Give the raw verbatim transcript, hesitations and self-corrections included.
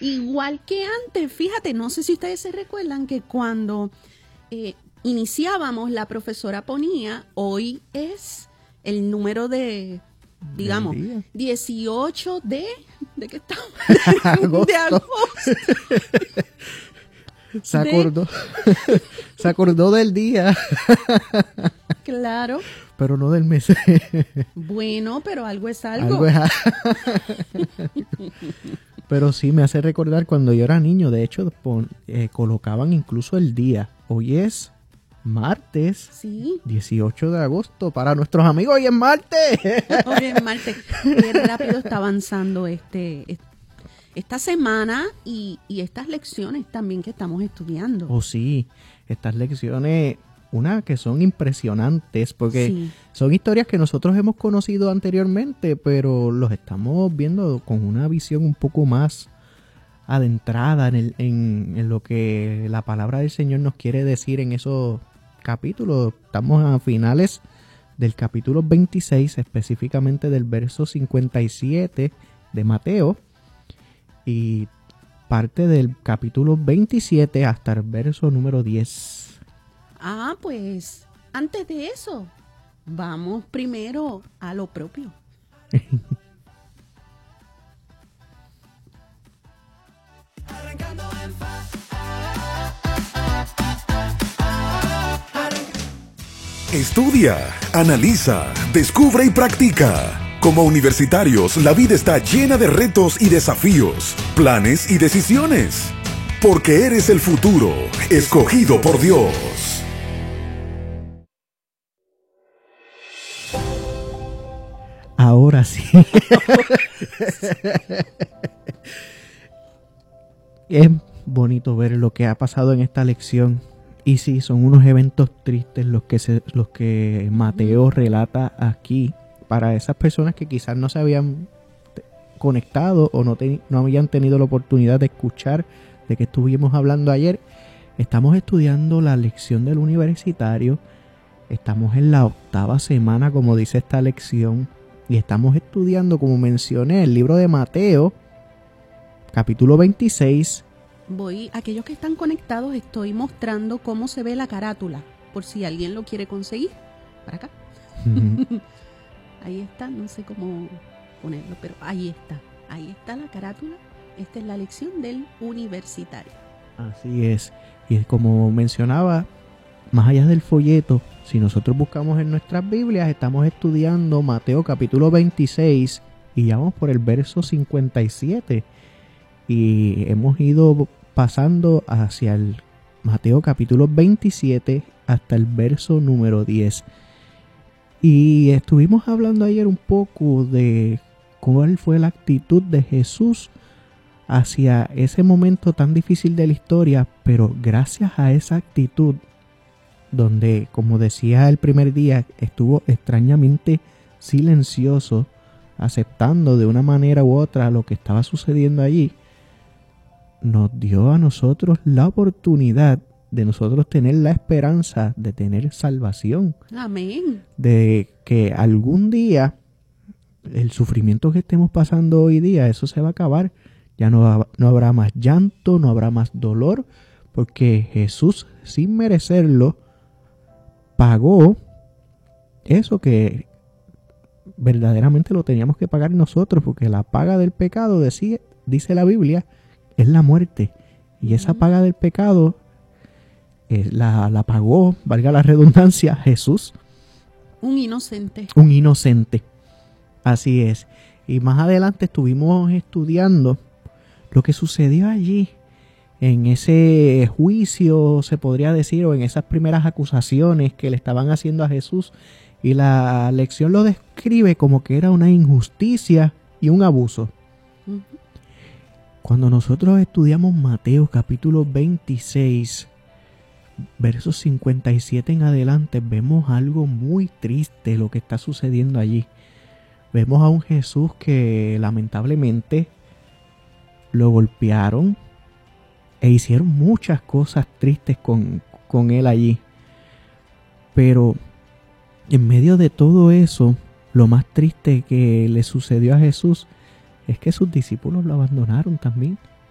Igual que antes, fíjate, no sé si ustedes se recuerdan que cuando eh, iniciábamos, la profesora ponía, hoy es el número de, digamos, dieciocho de, ¿de qué estamos? Agosto. De agosto. Se acordó, de... se acordó del día. Claro. Pero no del mes. Bueno, pero algo es algo. Algo es algo. Pero sí, me hace recordar cuando yo era niño. De hecho, pon, eh, colocaban incluso el día. Hoy es martes, sí. dieciocho de agosto. Para nuestros amigos, hoy es martes. Hoy es martes. Qué rápido está avanzando este, este esta semana y, y estas lecciones también que estamos estudiando. Oh, sí. Estas lecciones, una que son impresionantes, porque sí. son historias que nosotros hemos conocido anteriormente, pero los estamos viendo con una visión un poco más adentrada en, el, en, en lo que la palabra del Señor nos quiere decir en esos capítulos. Estamos a finales del capítulo veintiséis, específicamente del verso cincuenta y siete de Mateo, y parte del capítulo veintisiete hasta el verso número diez. Ah, pues antes de eso, vamos primero a lo propio. Estudia, analiza, descubre y practica. Como universitarios, la vida está llena de retos y desafíos, planes y decisiones. Porque eres el futuro, escogido por Dios. Ahora sí. Es bonito ver lo que ha pasado en esta lección. Y sí, son unos eventos tristes los que, se, los que Mateo relata aquí. Para esas personas que quizás no se habían conectado o no, te, no habían tenido la oportunidad de escuchar de que estuvimos hablando ayer, estamos estudiando la lección del universitario. Estamos en la octava semana, como dice esta lección, y estamos estudiando, como mencioné, el libro de Mateo, capítulo veintiséis. Voy, aquellos que están conectados, estoy mostrando cómo se ve la carátula, por si alguien lo quiere conseguir. Para acá. Uh-huh. Ahí está, no sé cómo ponerlo, pero ahí está. Ahí está la carátula. Esta es la lección del universitario. Así es. Y como mencionaba, más allá del folleto, si nosotros buscamos en nuestras Biblias, estamos estudiando Mateo capítulo veintiséis y ya vamos por el verso cincuenta y siete. Y hemos ido pasando hacia el Mateo capítulo veintisiete hasta el verso número diez. Y estuvimos hablando ayer un poco de cuál fue la actitud de Jesús hacia ese momento tan difícil de la historia, pero gracias a esa actitud, donde, como decía el primer día, estuvo extrañamente silencioso, aceptando de una manera u otra lo que estaba sucediendo allí, nos dio a nosotros la oportunidad de nosotros tener la esperanza de tener salvación. Amén. De que algún día el sufrimiento que estemos pasando hoy día, eso se va a acabar. Ya no, va, no habrá más llanto, no habrá más dolor, porque Jesús, sin merecerlo, pagó eso que verdaderamente lo teníamos que pagar nosotros, porque la paga del pecado, decía, dice la Biblia, es la muerte. Y esa paga del pecado eh, la, la pagó, valga la redundancia, Jesús. Un inocente. Un inocente. Así es. Y más adelante estuvimos estudiando lo que sucedió allí, en ese juicio, se podría decir, o en esas primeras acusaciones que le estaban haciendo a Jesús. Y la lección lo describe como que era una injusticia y un abuso. Uh-huh. Cuando nosotros estudiamos Mateo capítulo veintiséis, versos cincuenta y siete en adelante, vemos algo muy triste lo que está sucediendo allí. Vemos a un Jesús que lamentablemente lo golpearon e hicieron muchas cosas tristes con, con él allí. Pero en medio de todo eso, lo más triste que le sucedió a Jesús es que sus discípulos lo abandonaron también.